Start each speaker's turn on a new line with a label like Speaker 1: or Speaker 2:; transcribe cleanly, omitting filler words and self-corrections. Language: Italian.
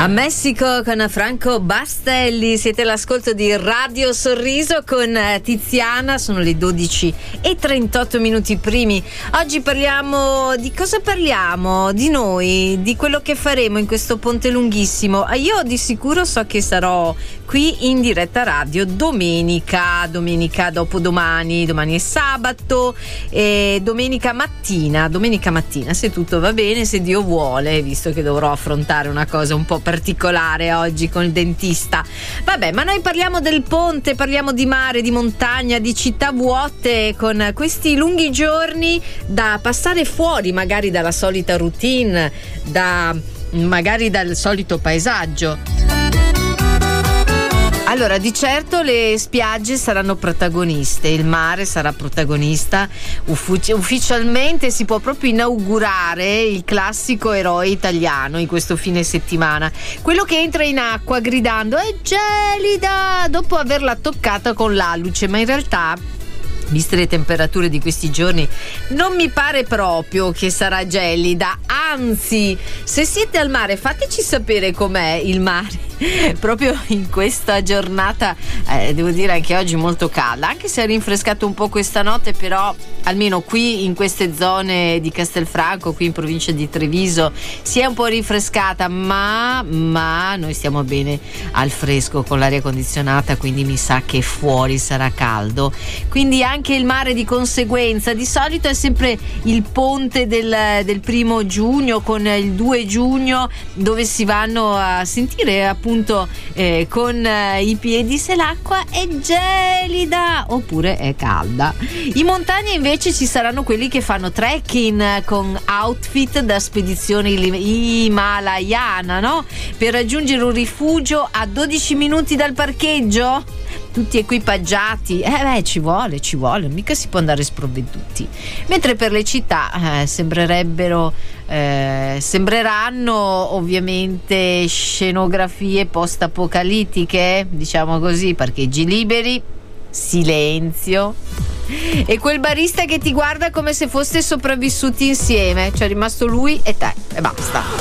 Speaker 1: A Messico con Franco Bastelli, siete all'ascolto di Radio Sorriso con Tiziana, sono le 12:38 primi. Oggi parliamo di cosa parliamo? Di noi, di quello che faremo in questo ponte lunghissimo. Io di sicuro so che sarò qui in diretta radio domenica dopodomani, domani è sabato e domenica mattina, se tutto va bene, se Dio vuole, visto che dovrò affrontare una cosa un po' particolare oggi con il dentista. Vabbè, ma noi parliamo del ponte, parliamo di mare, di montagna, di città vuote, con questi lunghi giorni da passare fuori magari dalla solita routine, magari dal solito paesaggio. Allora, di certo le spiagge saranno protagoniste, il mare sarà protagonista. Ufficialmente si può proprio inaugurare il classico eroe italiano in questo fine settimana, quello che entra in acqua gridando "è gelida" dopo averla toccata con l'alluce, ma in realtà, viste le temperature di questi giorni, non mi pare proprio che sarà gelida. Anzi, se siete al mare fateci sapere com'è il mare proprio in questa giornata, devo dire anche oggi molto calda, anche se è rinfrescato un po' questa notte, però almeno qui in queste zone di Castelfranco, qui in provincia di Treviso, si è un po' rinfrescata, ma noi stiamo bene al fresco con l'aria condizionata, quindi mi sa che fuori sarà caldo, quindi anche il mare di conseguenza. Di solito è sempre il ponte del 1 giugno con il 2 giugno dove si vanno a sentire appunto con i piedi se l'acqua è gelida oppure è calda. In montagna invece ci saranno quelli che fanno trekking con outfit da spedizione himalayana, no? Per raggiungere un rifugio a 12 minuti dal parcheggio, tutti equipaggiati. Ci vuole, mica si può andare sprovveduti. Mentre per le città sembreranno ovviamente scenografie post-apocalittiche, diciamo così, parcheggi liberi, silenzio e quel barista che ti guarda come se foste sopravvissuti insieme, cioè è rimasto lui e te e basta.